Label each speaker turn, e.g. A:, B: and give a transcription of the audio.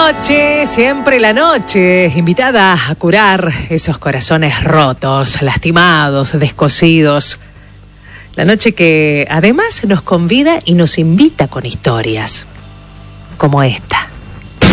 A: noche, siempre la noche, invitada a curar esos corazones rotos, lastimados, descosidos. La noche que además nos convida y nos invita con historias, como esta.